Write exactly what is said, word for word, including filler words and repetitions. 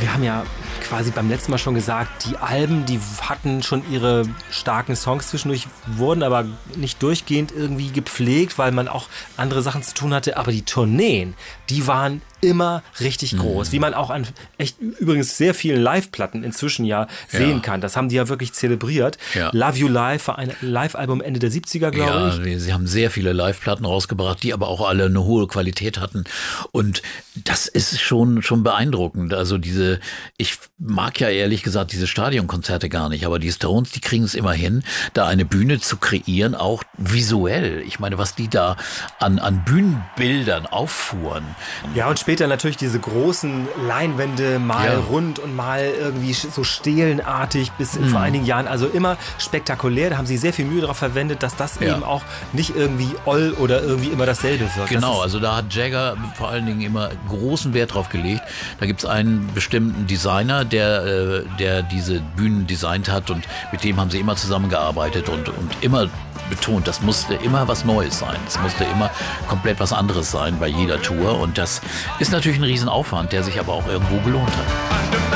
wir haben ja quasi beim letzten Mal schon gesagt, die Alben, die hatten schon ihre starken Songs zwischendurch, wurden aber nicht durchgehend irgendwie gepflegt, weil man auch andere Sachen zu tun hatte. Aber die Tourneen, die waren immer richtig groß, mhm. wie man auch an echt übrigens sehr vielen Live-Platten inzwischen ja sehen ja. kann. Das haben die ja wirklich zelebriert. Ja. Love You Live war ein Live-Album Ende der siebziger, glaube ja, ich. Sie haben sehr viele Live-Platten rausgebracht, die aber auch alle eine hohe Qualität hatten. Und das ist schon, schon beeindruckend. Also diese, ich mag ja ehrlich gesagt diese Stadionkonzerte gar nicht, aber die Stones, die kriegen es immer hin, da eine Bühne zu kreieren, auch visuell. Ich meine, was die da an, an Bühnenbildern auffuhren. Ja, und später natürlich diese großen Leinwände, mal ja. rund und mal irgendwie so stelenartig bis in, mm. vor einigen Jahren. Also immer spektakulär. Da haben sie sehr viel Mühe darauf verwendet, dass das ja. eben auch nicht irgendwie oll oder irgendwie immer dasselbe wird. Genau, das also da hat Jagger vor allen Dingen immer großen Wert drauf gelegt. Da gibt es einen bestimmten Designer, der, der diese Bühnen designt hat und mit dem haben sie immer zusammengearbeitet und, und immer betont, das musste immer was Neues sein. Es musste immer komplett was anderes sein bei jeder Tour und das ist natürlich ein Riesenaufwand, der sich aber auch irgendwo gelohnt hat.